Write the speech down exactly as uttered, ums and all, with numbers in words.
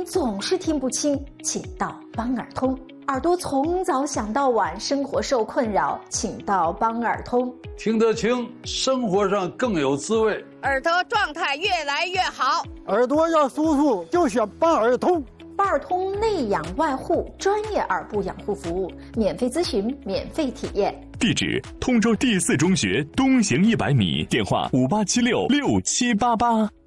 总是听不清，请到帮耳通。耳朵从早想到晚，生活受困扰，请到帮耳通。 听得清，生活上更有滋味， 耳朵状态越来越好。 耳朵要舒服，就选帮耳通。 帮耳通内养外护，专业耳部养护服务，免费咨询，免费体验。 地址：通州第四中学东行一百米，电话五八七六六七八八。